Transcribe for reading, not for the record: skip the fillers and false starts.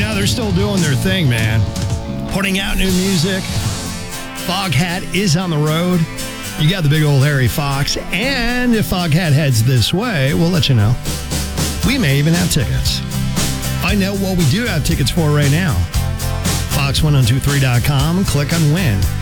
They're still doing their thing, man. Putting out new music. Foghat is on the road. You got the big old Harry Fox. And if Foghat heads this way, we'll let you know. We may even have tickets. Find out what we do have tickets for right now. Fox1023.com. Click on win.